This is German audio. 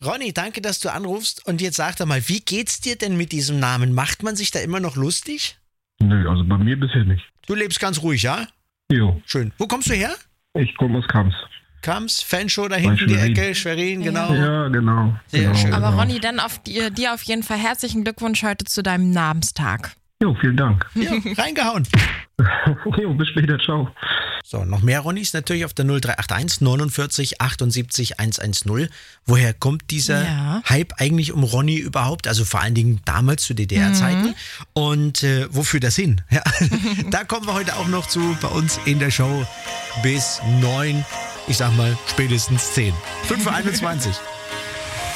Ronny, danke, dass du anrufst. Und jetzt sag doch mal, wie geht's dir denn mit diesem Namen? Macht man sich da immer noch lustig? Nö, also bei mir bisher nicht. Du lebst ganz ruhig, ja? Jo, Schön. Wo kommst du her? ich komme aus Kams. Kams, Fanshow da hinten die Schwerin. Ecke, Schwerin, genau. Ja, genau. Sehr genau, schön. Aber genau. Ronny, dann dir auf jeden Fall herzlichen Glückwunsch heute zu deinem Namenstag. Jo, vielen Dank. Ja, reingehauen. Jo, bis später, ciao. So, noch mehr Ronnys natürlich auf der 0381 49 78 110. Woher kommt dieser Hype eigentlich um Ronny überhaupt? Also vor allen Dingen damals zu DDR-Zeiten. Und wofür das hin? Ja, da kommen wir heute auch noch zu bei uns in der Show bis 9, ich sag mal spätestens 10. 5:21 Uhr.